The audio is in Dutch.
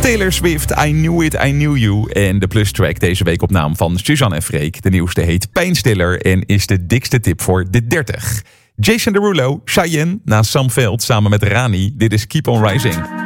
Taylor Swift, I Knew It, I Knew You. En de plustrack deze week op naam van Suzanne en Freek. De nieuwste heet Pijnstiller en is de dikste tip voor de 30. Jason Derulo, Cheyenne, na Sam Veld samen met Rani. Dit is Keep On Rising.